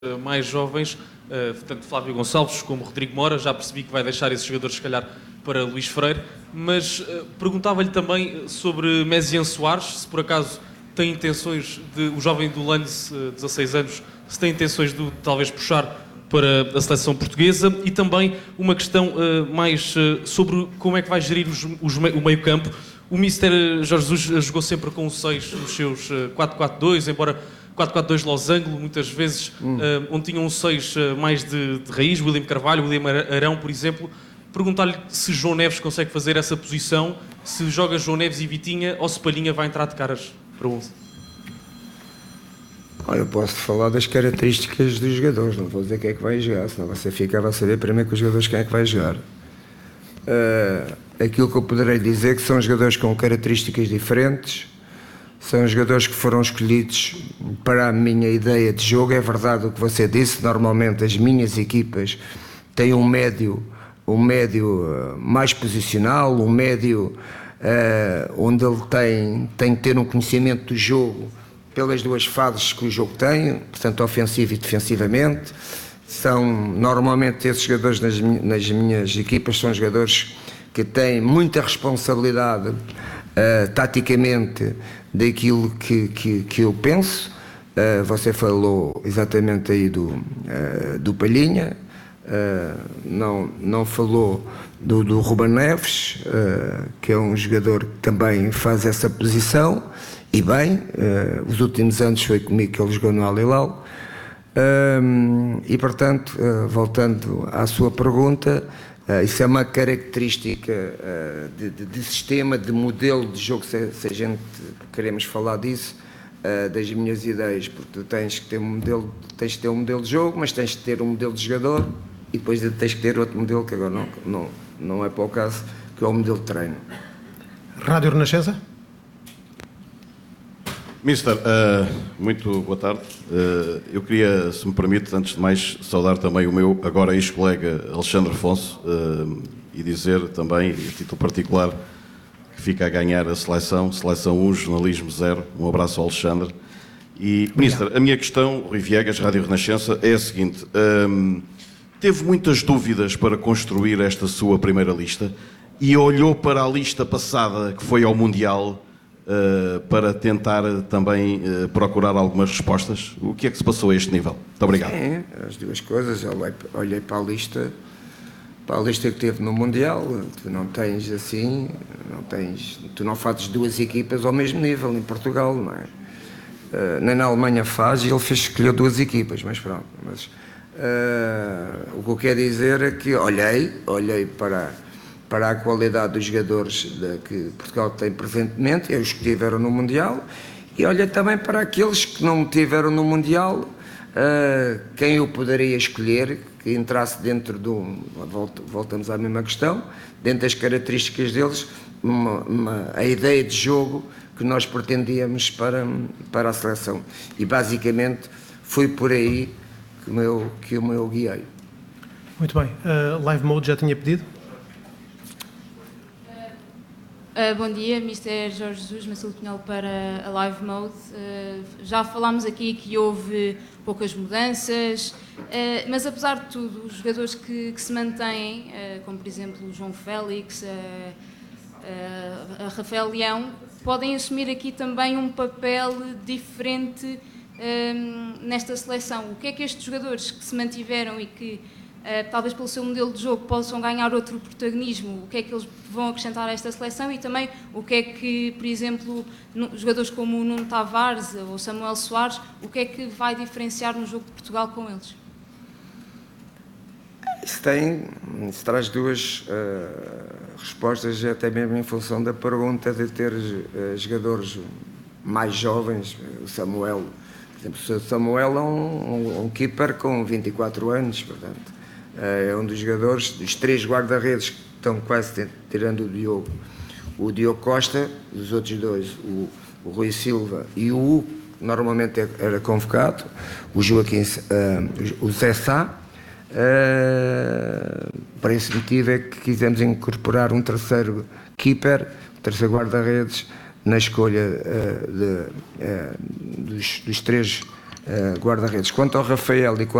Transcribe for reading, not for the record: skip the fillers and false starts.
mais jovens, tanto Flávio Gonçalves como Rodrigo Mora. Já percebi que vai deixar esses jogadores, se calhar, para Luís Freire, mas perguntava-lhe também sobre Mésian Soares, se por acaso tem intenções o jovem do Landes, 16 anos, se tem intenções de talvez puxar para a seleção portuguesa, e também uma questão mais sobre como é que vai gerir o meio-campo. O Mister Jorge Jesus jogou sempre com o 6 nos seus 4-4-2, embora 4-4-2 losango, muitas vezes, onde tinha um 6 mais de raiz, William Carvalho, William Arão, por exemplo. Perguntar-lhe se João Neves consegue fazer essa posição, se joga João Neves e Vitinha, ou se Palhinha vai entrar de caras para o 11. Olha, eu posso falar das características dos jogadores, não vou dizer quem é que vai jogar, senão você ficava a saber primeiro com os jogadores quem é que vai jogar. Aquilo que eu poderei dizer é que são jogadores com características diferentes, são jogadores que foram escolhidos para a minha ideia de jogo. É verdade o que você disse, normalmente as minhas equipas têm um médio mais posicional, um médio onde ele tem que ter um conhecimento do jogo pelas duas fases que o jogo tem, portanto ofensivo e defensivamente. São normalmente esses jogadores nas minhas equipas são jogadores que têm muita responsabilidade taticamente daquilo que eu penso. Você falou exatamente aí do Palhinha, não falou do Ruben Neves, que é um jogador que também faz essa posição, e bem, os últimos anos foi comigo que ele jogou no Al Hilal. E portanto, voltando à sua pergunta, isso é uma característica de sistema, de modelo de jogo, se a gente queremos falar disso, das minhas ideias, porque tu tens que ter um modelo de jogo, mas tens que ter um modelo de jogador, e depois tens que ter outro modelo, que agora não é para o caso, que é o modelo de treino. Rádio Renascença. Mister, muito boa tarde. Eu queria, se me permite, antes de mais, saudar também o meu agora ex-colega Alexandre Afonso e dizer também, a título particular, que fica a ganhar a seleção 1, jornalismo 0. Um abraço ao Alexandre. E, Mister, a minha questão, Rui Viegas, Rádio Renascença, é a seguinte. Teve muitas dúvidas para construir esta sua primeira lista e olhou para a lista passada, que foi ao Mundial, para tentar também procurar algumas respostas. O que é que se passou a este nível? Muito obrigado. Sim, as duas coisas. Olhei para a lista que teve no Mundial. Tu não tens assim, tu não fazes duas equipas ao mesmo nível em Portugal, não é? Nem na Alemanha faz, e ele escolheu duas equipas, mas pronto. Mas o que eu quero dizer é que olhei para a qualidade dos jogadores que Portugal tem presentemente, os que tiveram no Mundial, e olha também para aqueles que não tiveram no Mundial, quem eu poderia escolher, que entrasse dentro voltamos à mesma questão, dentro das características deles, a ideia de jogo que nós pretendíamos para a seleção. E basicamente foi por aí que o meu guiei. Muito bem. Live Mode já tinha pedido? Bom dia, Mr. Jorge Jesus, Marcelo Pinhal para a Live Mode. Já falámos aqui que houve poucas mudanças, mas apesar de tudo, os jogadores que se mantêm, como por exemplo o João Félix, a Rafael Leão, podem assumir aqui também um papel diferente nesta seleção. O que é que estes jogadores que se mantiveram e que talvez pelo seu modelo de jogo possam ganhar outro protagonismo, o que é que eles vão acrescentar a esta seleção, e também o que é que, por exemplo, jogadores como o Nuno Tavares ou Samuel Soares, o que é que vai diferenciar no jogo de Portugal com eles? Isso traz duas respostas, até mesmo em função da pergunta de ter jogadores mais jovens. O Samuel, por exemplo, o Samuel é um keeper com 24 anos, portanto, é um dos jogadores, dos 3 guarda-redes que estão quase tirando o Diogo Costa, dos outros 2, o Rui Silva e o Hugo, normalmente era convocado, o Joaquim, o Zé Sá. Para esse motivo é que quisemos incorporar um terceiro keeper, um terceiro guarda-redes, na escolha dos 3 guarda-redes. Quanto ao Rafael e